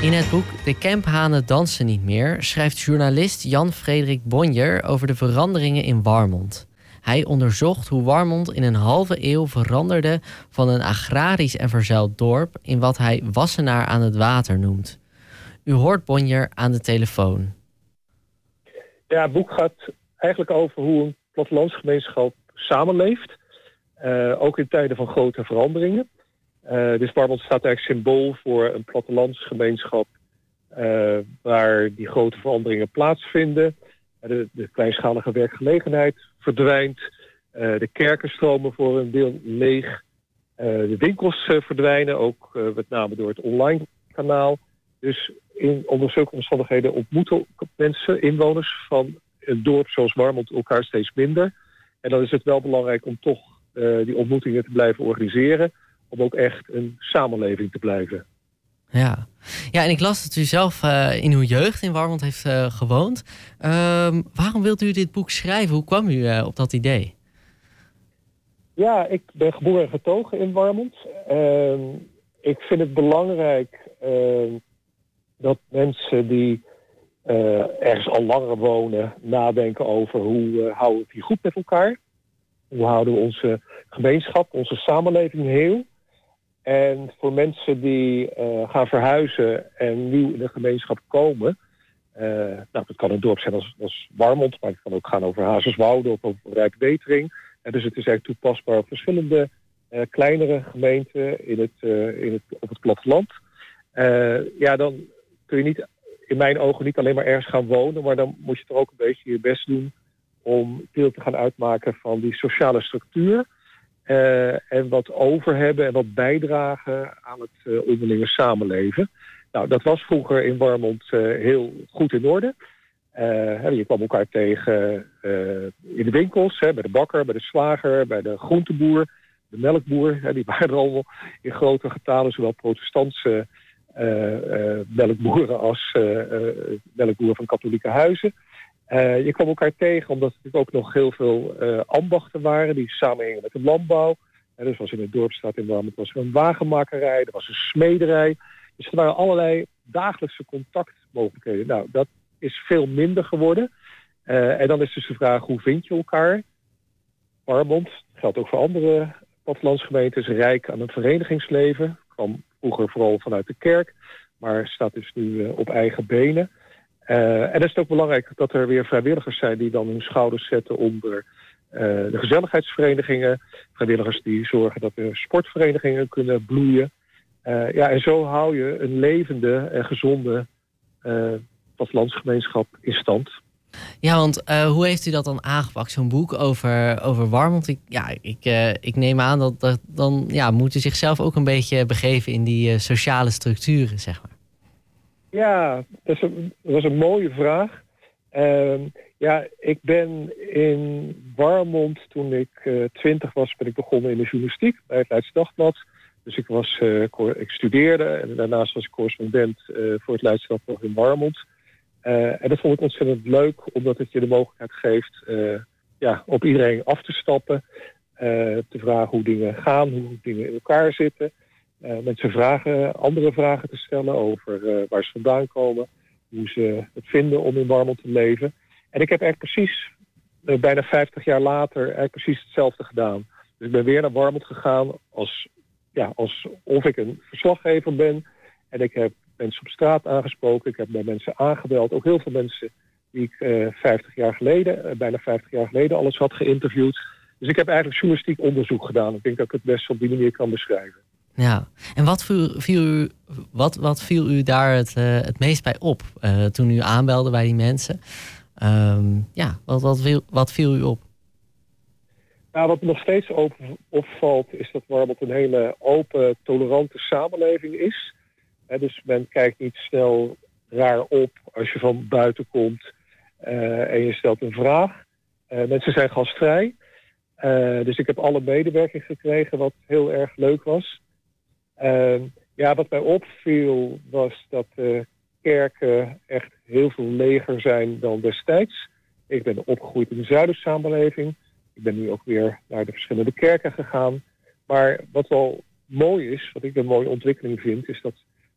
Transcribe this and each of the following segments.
In het boek De Kemphanen dansen niet meer schrijft journalist Jan-Frederik Bonjer over de veranderingen in Warmond. Hij onderzocht hoe Warmond in een halve eeuw veranderde van een agrarisch en verzuild dorp in wat hij Wassenaar aan het water noemt. U hoort Bonjer aan de telefoon. Ja, het boek gaat eigenlijk over hoe een plattelandsgemeenschap samenleeft. Ook in tijden van grote veranderingen. Dus Warmond staat eigenlijk symbool voor een plattelandsgemeenschap waar die grote veranderingen plaatsvinden. De kleinschalige werkgelegenheid verdwijnt. De kerken stromen voor een deel leeg. De winkels verdwijnen, ook met name door het online kanaal. Dus onder zulke omstandigheden ontmoeten mensen, inwoners van een dorp zoals Warmond elkaar steeds minder. En dan is het wel belangrijk om toch die ontmoetingen te blijven organiseren. Om ook echt een samenleving te blijven. Ja, en ik las dat u zelf in uw jeugd in Warmond heeft gewoond. Waarom wilt u dit boek schrijven? Hoe kwam u op dat idee? Ja, ik ben geboren en getogen in Warmond. Ik vind het belangrijk dat mensen die ergens al langer wonen nadenken over hoe houden we het hier goed met elkaar. Hoe houden we onze gemeenschap, onze samenleving heel. En voor mensen die gaan verhuizen en nieuw in de gemeenschap komen. Dat kan een dorp zijn als Warmond, maar het kan ook gaan over Hazerswoude of over Rijkwetering. Dus het is eigenlijk toepasbaar op verschillende kleinere gemeenten op het platteland. Dan kun je niet, in mijn ogen, niet alleen maar ergens gaan wonen, maar dan moet je toch ook een beetje je best doen om deel te gaan uitmaken van die sociale structuur. En wat over hebben en wat bijdragen aan het onderlinge samenleven. Nou, dat was vroeger in Warmond heel goed in orde. Je kwam elkaar tegen in de winkels, bij de bakker, bij de slager, bij de groenteboer, de melkboer. Die waren er allemaal in grote getalen, zowel protestantse melkboeren als melkboeren van katholieke huizen. Je kwam elkaar tegen omdat er ook nog heel veel ambachten waren die samenhingen met de landbouw. Dus was in het dorpsstraat in Warmond was er een wagenmakerij, er was een smederij. Dus er waren allerlei dagelijkse contactmogelijkheden. Nou, dat is veel minder geworden. En dan is dus de vraag, hoe vind je elkaar? Warmond, dat geldt ook voor andere plattelandsgemeenten, is rijk aan het verenigingsleven. Kwam vroeger vooral vanuit de kerk, maar staat dus nu op eigen benen. En dan is het ook belangrijk dat er weer vrijwilligers zijn die dan hun schouders zetten onder de gezelligheidsverenigingen. Vrijwilligers die zorgen dat de sportverenigingen kunnen bloeien. En zo hou je een levende en gezonde plattelandsgemeenschap in stand. Ja, want hoe heeft u dat dan aangepakt, zo'n boek over Warmond? Ik neem aan dat dan moet u zichzelf ook een beetje begeven in die sociale structuren, zeg maar. Ja, dat was een mooie vraag. Ik ben in Warmond, toen ik 20 was, ben ik begonnen in de journalistiek bij het Leids Dagblad. Dus ik studeerde en daarnaast was ik correspondent voor het Leids Dagblad in Warmond. En dat vond ik ontzettend leuk, omdat het je de mogelijkheid geeft op iedereen af te stappen. Te vragen hoe dingen gaan, hoe dingen in elkaar zitten. Mensen andere vragen te stellen over waar ze vandaan komen. Hoe ze het vinden om in Warmond te leven. En ik heb eigenlijk precies, bijna 50 jaar later, eigenlijk precies hetzelfde gedaan. Dus ik ben weer naar Warmond gegaan alsof ik een verslaggever ben. En ik heb mensen op straat aangesproken. Ik heb bij mensen aangebeld. Ook heel veel mensen die ik bijna 50 jaar geleden alles had geïnterviewd. Dus ik heb eigenlijk journalistiek onderzoek gedaan. Ik denk dat ik het best op die manier kan beschrijven. Ja, en wat viel u daar het meest bij op toen u aanbelde bij die mensen? Wat viel u op? Nou, wat me nog steeds opvalt is dat Warmond een hele open, tolerante samenleving is. Dus men kijkt niet snel raar op als je van buiten komt en je stelt een vraag. Mensen zijn gastvrij. Dus ik heb alle medewerking gekregen, wat heel erg leuk was. Wat mij opviel was dat kerken echt heel veel leger zijn dan destijds. Ik ben opgegroeid in de zuidersamenleving. Ik ben nu ook weer naar de verschillende kerken gegaan. Maar wat wel mooi is, wat ik een mooie ontwikkeling vind, is dat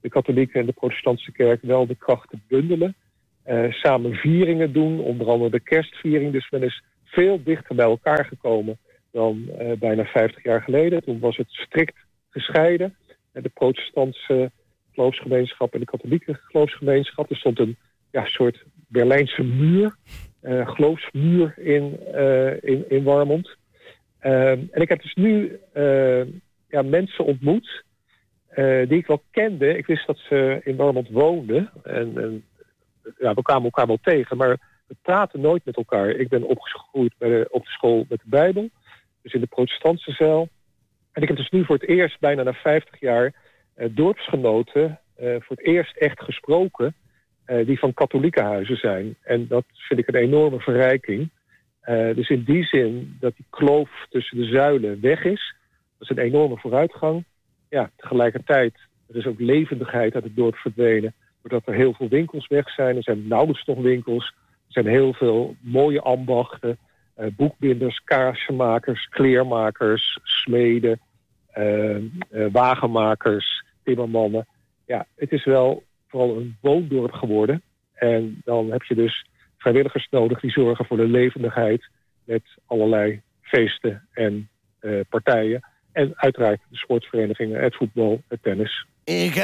de katholieke en de protestantse kerk wel de krachten bundelen. Samen vieringen doen, onder andere de kerstviering. Dus men is veel dichter bij elkaar gekomen dan bijna 50 jaar geleden. Toen was het strikt gescheiden. De protestantse geloofsgemeenschap en de katholieke geloofsgemeenschap. Er stond een soort Berlijnse muur, geloofsmuur in Warmond. En ik heb dus nu mensen ontmoet die ik wel kende. Ik wist dat ze in Warmond woonden. En we kwamen elkaar wel tegen, maar we praten nooit met elkaar. Ik ben opgegroeid op de school met de Bijbel, dus in de protestantse zeil. En ik heb dus nu voor het eerst, bijna na 50 jaar, dorpsgenoten voor het eerst echt gesproken, die van katholieke huizen zijn. En dat vind ik een enorme verrijking. Dus in die zin dat die kloof tussen de zuilen weg is, dat is een enorme vooruitgang. Ja, tegelijkertijd, er is ook levendigheid uit het dorp verdwenen, doordat er heel veel winkels weg zijn. Er zijn nauwelijks nog winkels. Er zijn heel veel mooie ambachten, boekbinders, kaarsmakers, kleermakers, smeden, wagenmakers, timmermannen. Ja, het is wel vooral een woondorp geworden. En dan heb je dus vrijwilligers nodig die zorgen voor de levendigheid met allerlei feesten en partijen. En uiteraard de sportverenigingen, het voetbal, het tennis.